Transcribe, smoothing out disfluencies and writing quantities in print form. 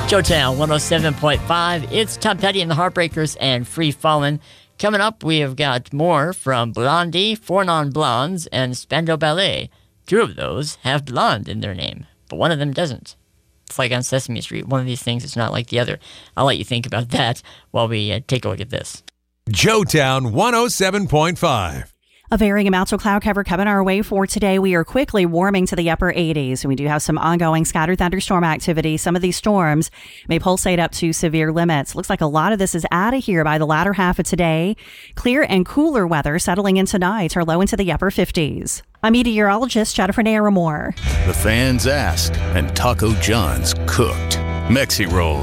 Joetown 107.5. It's Tom Petty and the Heartbreakers and Free Fallin'. Coming up, we have got more from Blondie, Four Non-Blondes, and Spandau Ballet. Two of those have blonde in their name, but one of them doesn't. It's like on Sesame Street. One of these things is not like the other. I'll let you think about that while we take a look at this. Joetown 107.5. A varying amounts of cloud cover coming our way for today. We are quickly warming to the upper 80s, and we do have some ongoing scattered thunderstorm activity. Some of these storms may pulsate up to severe limits. Looks like a lot of this is out of here by the latter half of today. Clear and cooler weather settling in tonight, or low into the upper 50s. I'm meteorologist Jennifer Naramore. The fans asked, and Taco John's cooked. Mexi Rolls